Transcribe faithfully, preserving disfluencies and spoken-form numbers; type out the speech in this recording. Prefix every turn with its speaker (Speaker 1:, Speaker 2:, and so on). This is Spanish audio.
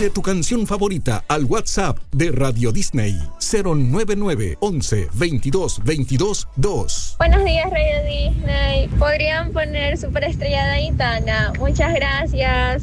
Speaker 1: Pide tu canción favorita al WhatsApp de Radio Disney cero nueve nueve once veintidós veintidós dos.
Speaker 2: Buenos días, Radio Disney. ¿Podrían poner Superestrella de Aitana? Muchas gracias.